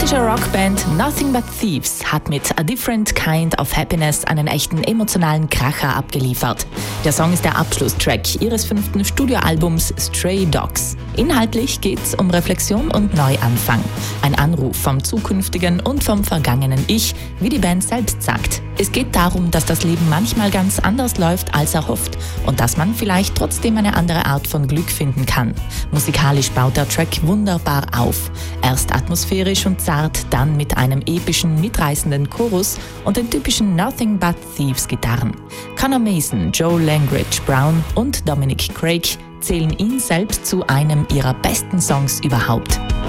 britische Rockband Nothing But Thieves hat mit A Different Kind of Happiness einen echten emotionalen Kracher abgeliefert. Der Song ist der Abschlusstrack ihres 5. Studioalbums Stray Dogs. Inhaltlich geht's um Reflexion und Neuanfang. Ein Anruf vom zukünftigen und vom vergangenen Ich, wie die Band selbst sagt. Es geht darum, dass das Leben manchmal ganz anders läuft als erhofft und dass man vielleicht trotzdem eine andere Art von Glück finden kann. Musikalisch baut der Track wunderbar auf. Erst atmosphärisch und zart, dann mit einem epischen, mitreißenden Chorus und den typischen Nothing But Thieves Gitarren. Connor Mason, Joe Langridge Brown und Dominic Craig zählen ihn selbst zu einem ihrer besten Songs überhaupt.